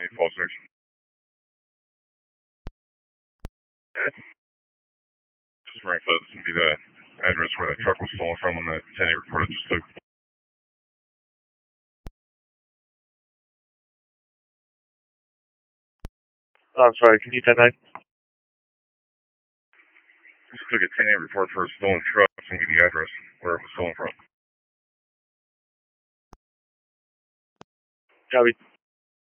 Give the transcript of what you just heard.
false search. Just rank that. This would be the address where that truck was stolen from on the 10-8 report I just took. I'm sorry, can you type that? Just took a 10-8 report for a stolen truck and give the address where it was stolen from. Copy.